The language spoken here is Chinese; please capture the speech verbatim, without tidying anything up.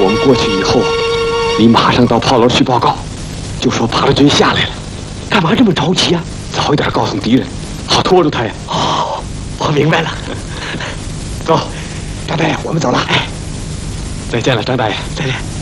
我们过去以后，你马上到炮楼去报告，就说八路军下来了。 干嘛这么着急啊？ 早一点告诉敌人，好拖住他呀。 哦，我明白了。 走， 张大爷，我们走了。哎， 再见了，张大爷。 再见。